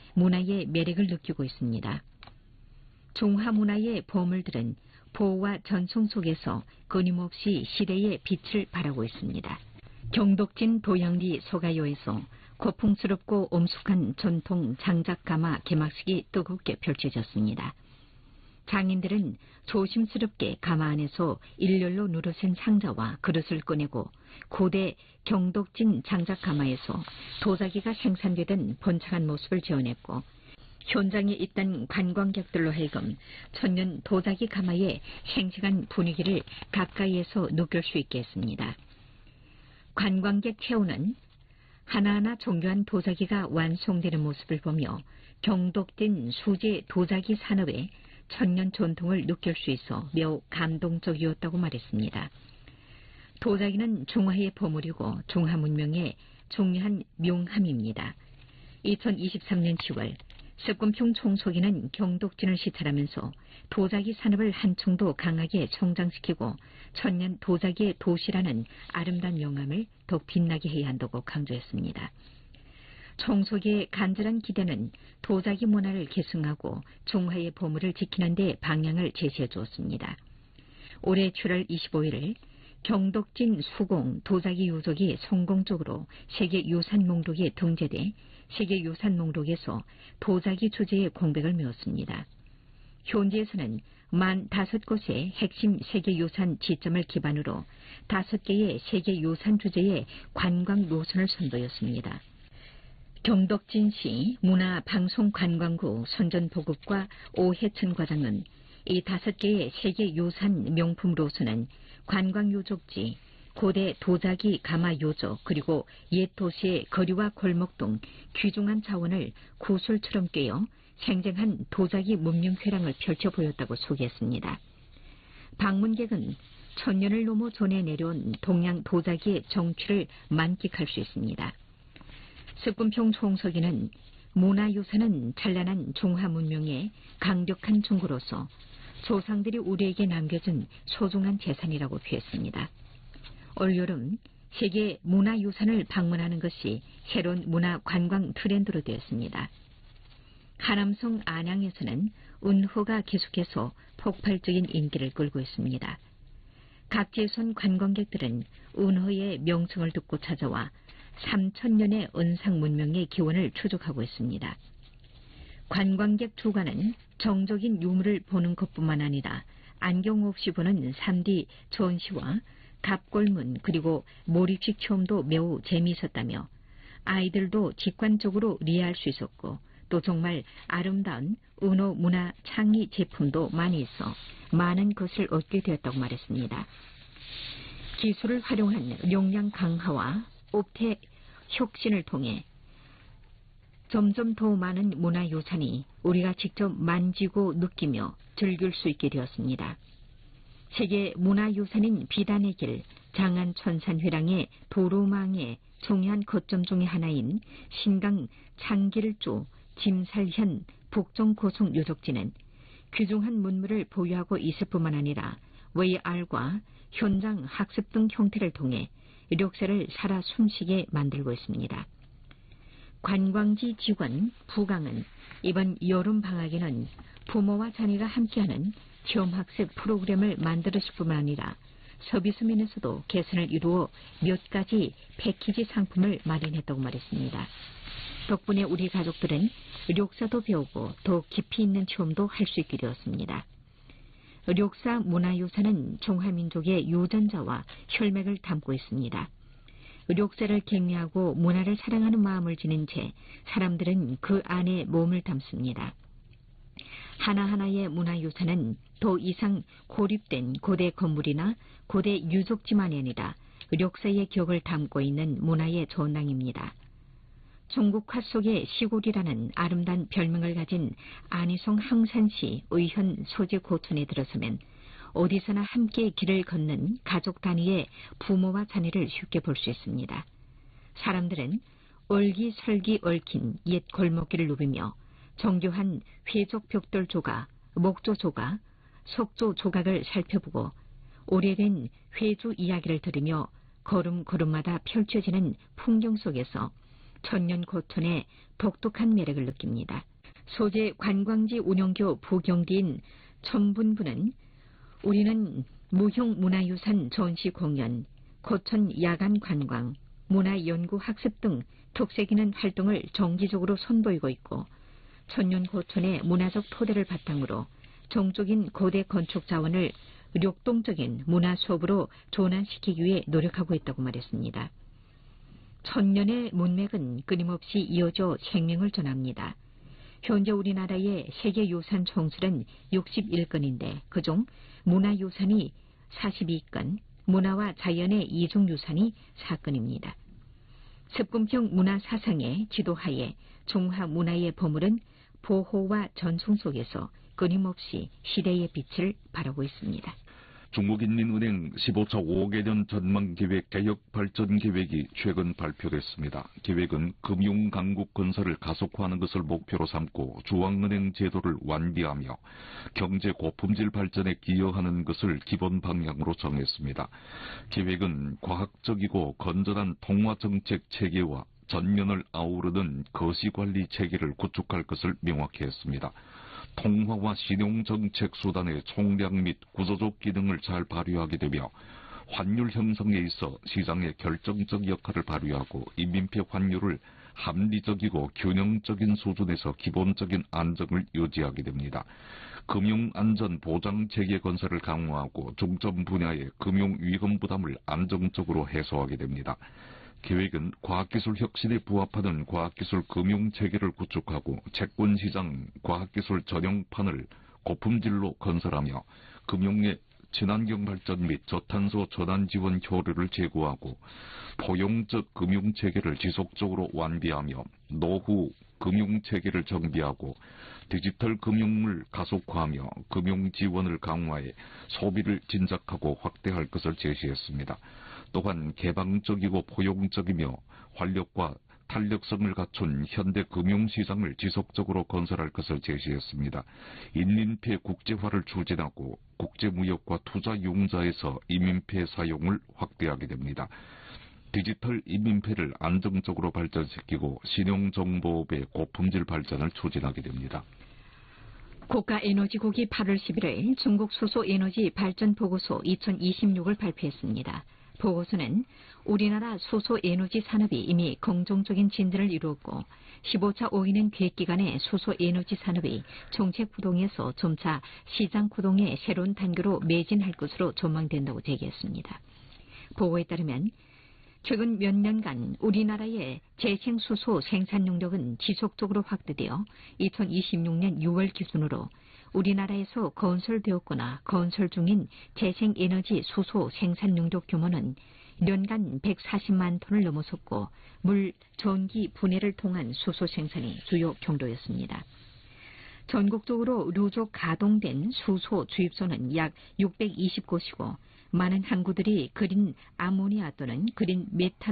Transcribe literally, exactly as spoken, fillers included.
문화의 매력을 느끼고 있습니다. 중화 문화의 보물들은 보호와 전송 속에서 끊임없이 시대의 빛을 발하고 있습니다. 경독진 도영리 소가요에서 고풍스럽고 엄숙한 전통 장작가마 개막식이 뜨겁게 펼쳐졌습니다. 장인들은 조심스럽게 가마 안에서 일렬로 누르센 상자와 그릇을 꺼내고 고대 경독진 장작가마에서 도자기가 생산되던 번창한 모습을 지어냈고, 현장에 있던 관광객들로 하여금 천년 도자기 가마의 생생한 분위기를 가까이에서 느낄 수 있게 했습니다. 관광객 체온은 하나하나 정교한 도자기가 완성되는 모습을 보며 경독진 수제 도자기 산업의 천년 전통을 느낄 수 있어 매우 감동적이었다고 말했습니다. 도자기는 중화의 보물이고 중화 문명의 중요한 명함입니다. 이천이십삼 년 시월 석금평 총서기는 경독진을 시찰하면서 도자기 산업을 한층 더 강하게 성장시키고 천년 도자기의 도시라는 아름다운 명함을 더 빛나게 해야 한다고 강조했습니다. 총서기의 간절한 기대는 도자기 문화를 계승하고 중화의 보물을 지키는 데 방향을 제시해 주었습니다. 올해 칠월 이십오일 경독진 수공 도자기 유적이 성공적으로 세계유산 목록에 등재돼 세계유산 목록에서 도자기 주제의 공백을 메웠습니다. 현지에서는 만 다섯 곳의 핵심 세계유산 지점을 기반으로 다섯 개의 세계유산 주제의 관광 노선을 선보였습니다. 경독진시 문화방송관광구 선전보급과 오혜천 과장은 이 다섯 개의 세계유산 명품 로선은 관광유적지, 고대 도자기 가마 요적, 그리고 옛 도시의 거리와 골목 등 귀중한 자원을 구슬처럼 꿰어 생생한 도자기 문명 회랑을 펼쳐 보였다고 소개했습니다. 방문객은 천년을 넘어 전해 내려온 동양 도자기의 정취를 만끽할 수 있습니다. 석금평 총서기는 문화유산은 찬란한 중화 문명의 강력한 증거로서 조상들이 우리에게 남겨준 소중한 재산이라고 표했습니다. 올여름 세계 문화유산을 방문하는 것이 새로운 문화 관광 트렌드로 되었습니다. 하남성 안양에서는 은호가 계속해서 폭발적인 인기를 끌고 있습니다. 각지에선 관광객들은 은호의 명성을 듣고 찾아와 삼천 년의 은상 문명의 기원을 추적하고 있습니다. 관광객 주간은 정적인 유물을 보는 것뿐만 아니라 안경 없이 보는 삼 디 전시와 갑골문 그리고 몰입식 체험도 매우 재미있었다며 아이들도 직관적으로 이해할 수 있었고 또 정말 아름다운 은호 문화 창의 제품도 많이 있어 많은 것을 얻게 되었다고 말했습니다. 기술을 활용한 용량 강화와 업태 혁신을 통해 점점 더 많은 문화유산이 우리가 직접 만지고 느끼며 즐길 수 있게 되었습니다. 세계 문화유산인 비단의 길 장안천산회랑의 도로망의 중요한 거점 중의 하나인 신강 창길조 짐살현 북정고성 유적지는 귀중한 문물을 보유하고 있을 뿐만 아니라 브이알과 현장 학습 등 형태를 통해 력세를 살아 숨쉬게 만들고 있습니다. 관광지 직원 부강은 이번 여름 방학에는 부모와 자녀가 함께하는 체험학습 프로그램을 만들었을 뿐만 아니라 서비스 면에서도 개선을 이루어 몇 가지 패키지 상품을 마련했다고 말했습니다. 덕분에 우리 가족들은 력사도 배우고 더 깊이 있는 체험도 할 수 있게 되었습니다. 력사 문화유산은 중화민족의 유전자와 혈맥을 담고 있습니다. 력사를 격려하고 문화를 사랑하는 마음을 지닌 채 사람들은 그 안에 몸을 담습니다. 하나하나의 문화유산은 더 이상 고립된 고대 건물이나 고대 유적지만이 아니라 력사의 기억을 담고 있는 문화의 전당입니다. 중국화 속의 시골이라는 아름다운 별명을 가진 안희성 항산시 의현 소재 고촌에 들어서면 어디서나 함께 길을 걷는 가족 단위의 부모와 자녀를 쉽게 볼 수 있습니다. 사람들은 얼기설기 얽힌 옛 골목길을 누비며 정교한 회적 벽돌 조각, 목조 조각, 석조 조각을 살펴보고 오래된 회주 이야기를 들으며 걸음걸음마다 펼쳐지는 풍경 속에서 천년 고촌의 독특한 매력을 느낍니다. 소재 관광지 운영교 부경리인 천분부는 우리는 무형 문화유산 전시 공연, 고촌 야간 관광, 문화연구 학습 등 특색 있는 활동을 정기적으로 선보이고 있고 천년 고촌의 문화적 토대를 바탕으로 정적인 고대 건축 자원을 력동적인 문화 수업으로 전환시키기 위해 노력하고 있다고 말했습니다. 천년의 문맥은 끊임없이 이어져 생명을 전합니다. 현재 우리나라의 세계유산 총수는 육십일 건인데 그중 문화유산이 사십이 건, 문화와 자연의 이중유산이 사 건입니다. 습금형 문화사상의 지도하에 중화문화의 보물은 보호와 전송 속에서 끊임없이 시대의 빛을 발하고 있습니다. 중국인민은행 십오 차 오 개년 전망계획 개혁발전계획이 최근 발표됐습니다. 계획은 금융강국 건설을 가속화하는 것을 목표로 삼고 중앙은행 제도를 완비하며 경제 고품질 발전에 기여하는 것을 기본 방향으로 정했습니다. 계획은 과학적이고 건전한 통화정책 체계와 전면을 아우르는 거시관리 체계를 구축할 것을 명확히 했습니다. 통화와 신용정책 수단의 총량 및 구조적 기능을 잘 발휘하게 되며 환율 형성에 있어 시장의 결정적 역할을 발휘하고 인민폐 환율을 합리적이고 균형적인 수준에서 기본적인 안정을 유지하게 됩니다. 금융안전보장체계 건설을 강화하고 중점 분야의 금융위험 부담을 안정적으로 해소하게 됩니다. 계획은 과학기술 혁신에 부합하는 과학기술 금융체계를 구축하고 채권시장 과학기술 전용판을 고품질로 건설하며 금융의 친환경 발전 및 저탄소 전환 지원 효율을 제고하고 포용적 금융체계를 지속적으로 완비하며 노후 금융체계를 정비하고 디지털 금융을 가속화하며 금융지원을 강화해 소비를 진작하고 확대할 것을 제시했습니다. 또한 개방적이고 포용적이며 활력과 탄력성을 갖춘 현대 금융시장을 지속적으로 건설할 것을 제시했습니다. 인민폐 국제화를 추진하고 국제무역과 투자융자에서 인민폐 사용을 확대하게 됩니다. 디지털 인민폐를 안정적으로 발전시키고 신용정보업의 고품질 발전을 추진하게 됩니다. 국가에너지국이 팔월 십일일 중국 수소에너지 발전 보고서 이천이십육을 발표했습니다. 보고서는 우리나라 수소에너지 산업이 이미 긍정적인 진전을 이루었고 십오 차 오 개년 계획기간에 수소에너지 산업이 정책 구동에서 점차 시장 구동의 새로운 단계로 매진할 것으로 전망된다고 제기했습니다. 보고에 따르면 최근 몇 년간 우리나라의 재생수소 생산 능력은 지속적으로 확대되어 이천이십육년 유월 기준으로 우리나라에서 건설되었거나 건설 중인 재생에너지 수소 생산 능력 규모는 년간 백사십만 톤을 넘어섰고 물, 전기 분해를 통한 수소 생산이 주요 경로였습니다. 전국적으로 누적 가동된 수소 주입소는 약 육백이십 곳이고 많은 항구들이 그린 아모니아 또는 그린 메탄